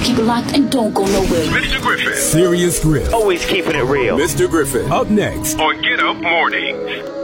Keep it locked and don't go nowhere. Mr. Griffin. Serious Griff. Always keeping it real. Mr. Griffin. Up next On Get Up Mornings.